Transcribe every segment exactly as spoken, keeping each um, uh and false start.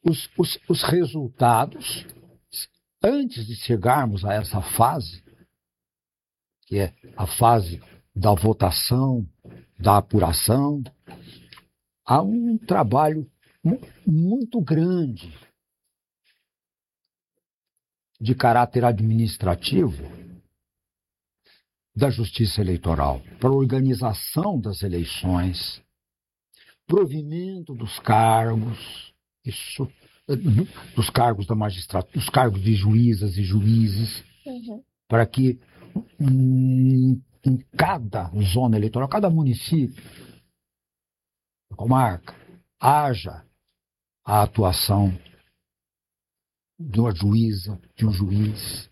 os, os, os resultados, antes de chegarmos a essa fase, que é a fase da votação, da apuração, há um trabalho muito grande de caráter administrativo da Justiça Eleitoral para a organização das eleições, provimento dos cargos, isso, dos cargos da magistratura, dos cargos de juízas e juízes, uhum. para que em, em cada zona eleitoral, cada município, comarca, haja a atuação de uma juíza, de um juiz.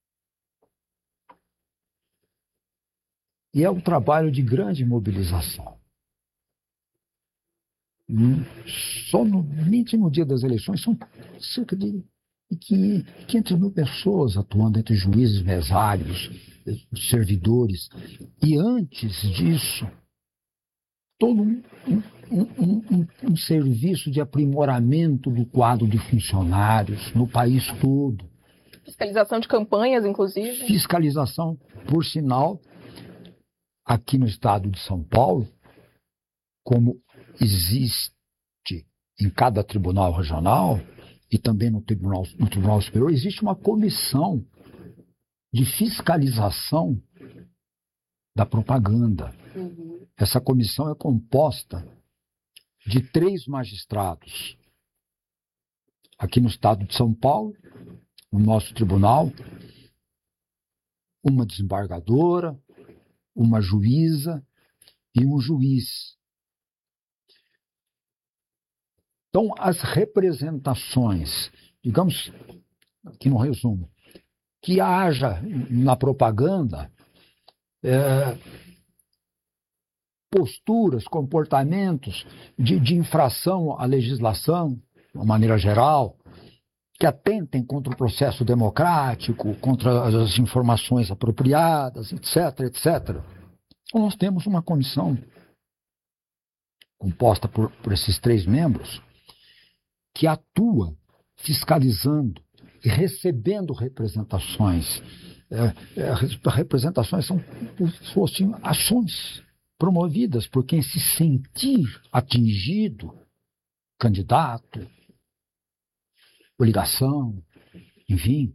E é um trabalho de grande mobilização. Só no último dia das eleições são cerca de quinhentas mil pessoas atuando entre juízes, mesários, servidores. E antes disso, todo um, um, um, um, um serviço de aprimoramento do quadro de funcionários no país todo. Fiscalização de campanhas, inclusive. Fiscalização, por sinal, aqui no estado de São Paulo, como existe em cada tribunal regional e também no Tribunal, no Tribunal Superior, existe uma comissão de fiscalização da propaganda. Uhum. Essa comissão é composta de três magistrados. Aqui no estado de São Paulo, no nosso tribunal, uma desembargadora, uma juíza e um juiz. Então, as representações, digamos, aqui no resumo, que haja na propaganda é, posturas, comportamentos de, de infração à legislação, de uma maneira geral, que atentem contra o processo democrático, contra as informações apropriadas, etc, etcétera. Então, nós temos uma comissão composta por, por esses três membros que atua fiscalizando e recebendo representações. É, é, representações são como se fossem ações promovidas por quem se sentir atingido, candidato, coligação, enfim.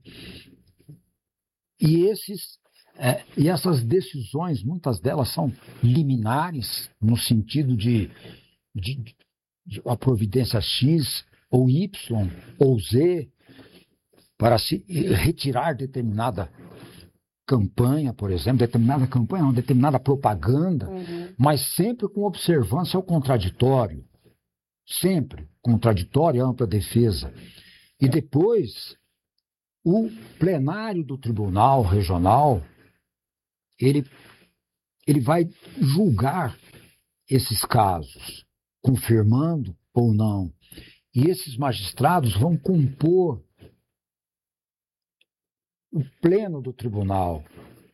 E, esses, é, e essas decisões, muitas delas são liminares, no sentido de, de, de a providência X ou Y ou Z, para se retirar determinada campanha, por exemplo, determinada campanha, uma determinada propaganda, uhum. mas sempre com observância ao contraditório. Sempre contraditório e ampla defesa. E depois, o plenário do Tribunal Regional, ele, ele vai julgar esses casos, confirmando ou não. E esses magistrados vão compor o pleno do tribunal.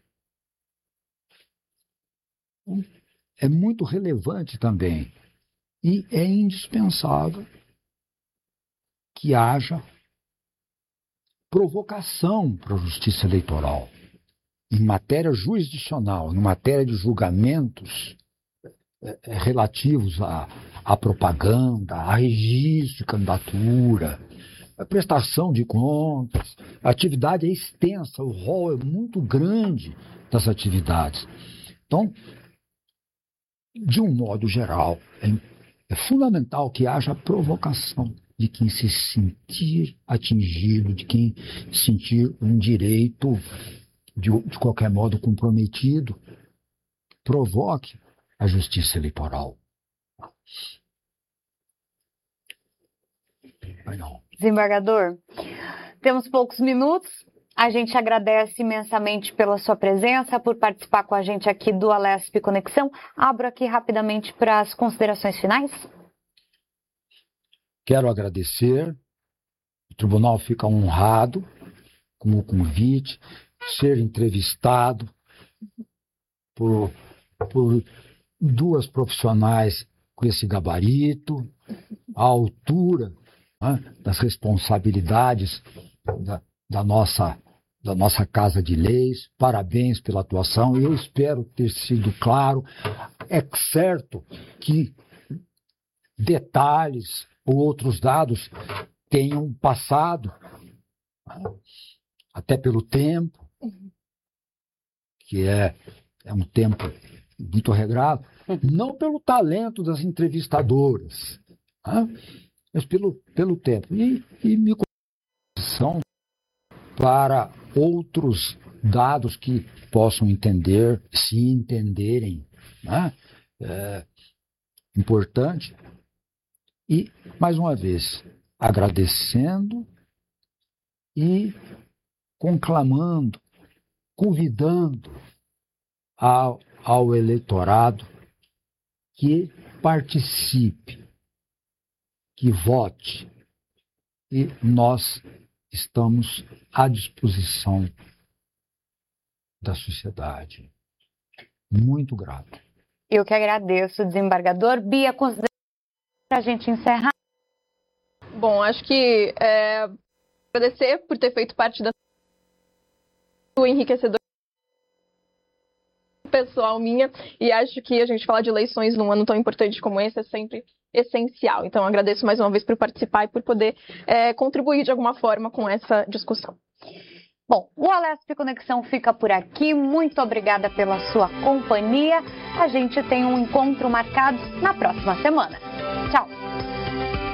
É muito relevante também. E é indispensável que haja provocação para a justiça eleitoral. Em matéria jurisdicional, em matéria de julgamentos relativos à, à propaganda, a registro de candidatura, a prestação de contas, a atividade é extensa, o rol é muito grande das atividades. Então, de um modo geral, é, é fundamental que haja provocação de quem se sentir atingido, de quem sentir um direito de, de qualquer modo comprometido, provoque a justiça eleitoral. Desembargador, temos poucos minutos. A gente agradece imensamente pela sua presença, por participar com a gente aqui do Alesp Conexão. Abro aqui rapidamente para as considerações finais. Quero agradecer. O tribunal fica honrado com o convite, ser entrevistado por, por duas profissionais com esse gabarito, a altura né, das responsabilidades da, da, nossa, da nossa Casa de Leis. Parabéns pela atuação. Eu espero ter sido claro. É certo que detalhes ou outros dados tenham passado, né, até pelo tempo, que é, é um tempo muito regrado, não pelo talento das entrevistadoras, né, mas pelo, pelo tempo. E, e me condição para outros dados que possam entender, se entenderem, né, é importante. E, mais uma vez, agradecendo e conclamando, convidando ao, ao eleitorado que participe, que vote. E nós estamos à disposição da sociedade. Muito grato. Eu que agradeço, desembargador. Bia, considera para a gente encerrar? Bom, acho que é, agradecer por ter feito parte da enriquecedor pessoal minha, e acho que a gente falar de eleições num ano tão importante como esse é sempre essencial. Então, agradeço mais uma vez por participar e por poder é, contribuir de alguma forma com essa discussão. Bom, o Alesp Conexão fica por aqui. Muito obrigada pela sua companhia. A gente tem um encontro marcado na próxima semana. Tchau!